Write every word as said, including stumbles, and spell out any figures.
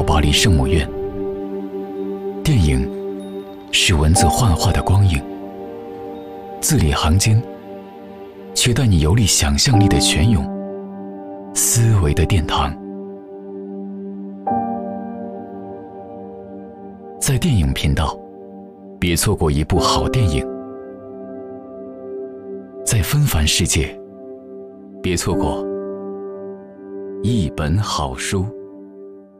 到巴黎圣母院。电影是文字幻化的光影，字里行间却带你游历想象力的泉涌，思维的殿堂。在电影频道，别错过一部好电影；在纷繁世界，别错过一本好书。